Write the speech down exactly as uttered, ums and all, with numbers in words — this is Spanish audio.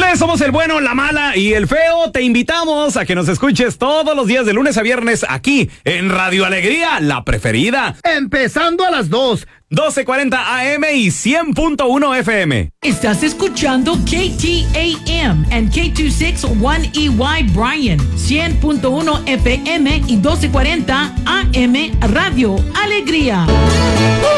Señores, somos el bueno, la mala y el feo. Te invitamos a que nos escuches todos los días de lunes a viernes aquí en Radio Alegría, la preferida. Empezando a las dos. doce cuarenta A M y cien punto uno F M. Estás escuchando K T A M and K dos sesenta y uno E Y Bryan, cien punto uno F M y doce cuarenta A M Radio Alegría.